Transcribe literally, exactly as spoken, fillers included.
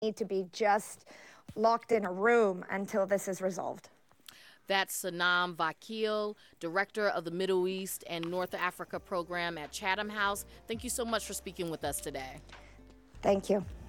need to be just locked in a room until this is resolved. That's Sanam Vakil, Director of the Middle East and North Africa Program at Chatham House. Thank you so much for speaking with us today. Thank you.